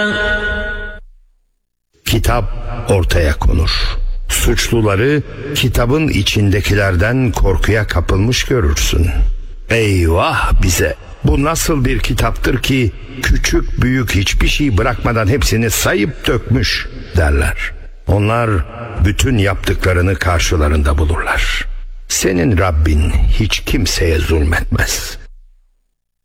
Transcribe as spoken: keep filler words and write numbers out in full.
Kitap ortaya konur. Suçluları kitabın içindekilerden korkuya kapılmış görürsün. Eyvah bize! Bu nasıl bir kitaptır ki küçük büyük hiçbir şey bırakmadan hepsini sayıp dökmüş derler. Onlar bütün yaptıklarını karşılarında bulurlar. Senin Rabbin hiç kimseye zulmetmez.